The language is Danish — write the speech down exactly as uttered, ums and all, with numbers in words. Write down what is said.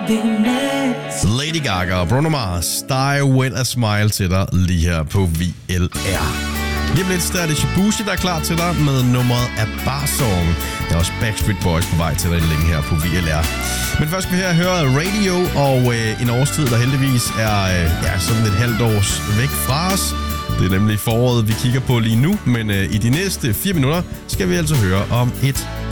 Lady Gaga og Bruno Mars, Die With A Smile til dig lige her på V L R. Lige om lidt så er det Shibushi, der er klar til dig med nummeret af Bar Song. Der er også Backstreet Boys på vej til dig længe her på V L R. Men først skal vi her høre Radio og øh, en årstid, der heldigvis er øh, ja, sådan et halvt års væk fra os. Det er nemlig foråret, vi kigger på lige nu, men øh, i de næste fire minutter skal vi altså høre om et